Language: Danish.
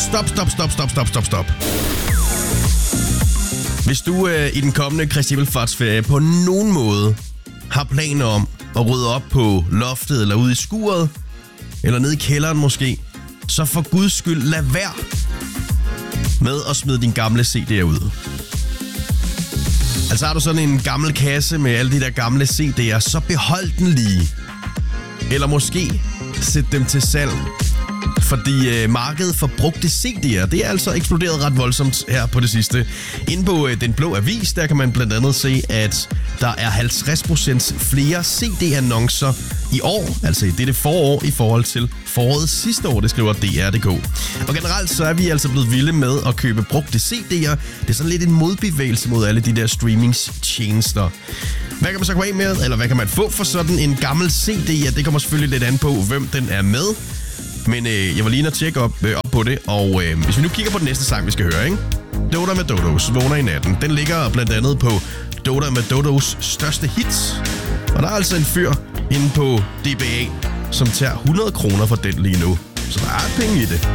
Stop. Hvis du i den kommende Kristi Himmelfartsferie på nogen måde har planer om at rydde op på loftet eller ude i skuret, eller nede i kælderen måske, så for guds skyld lad være med at smide din gamle CD'er ud. Altså har du sådan en gammel kasse med alle de der gamle CD'er, så behold den lige. Eller måske sæt dem til salg. Fordi markedet for brugte CD'er, det er altså eksploderet ret voldsomt her på det sidste. Inde på Den Blå Avis, der kan man blandt andet se, at der er 50% flere CD-annoncer i år, altså i dette forår, i forhold til foråret sidste år, det skriver DR.dk. Og generelt så er vi altså blevet vilde med at købe brugte CD'er. Det er sådan lidt en modbevægelse mod alle de der streamingstjenester. Hvad kan man så gå af med, eller hvad kan man få for sådan en gammel CD? Ja, det kommer selvfølgelig lidt an på, hvem den er med. Men jeg var lige at tjekke op på det, og hvis vi nu kigger på den næste sang, vi skal høre, ikke? Doda med Dodos, Vågner i natten. Den ligger blandt andet på Doda med Dodos største hits. Og der er altså en fyr inde på DBA, som tager 100 kroner for den lige nu. Så der er penge i det.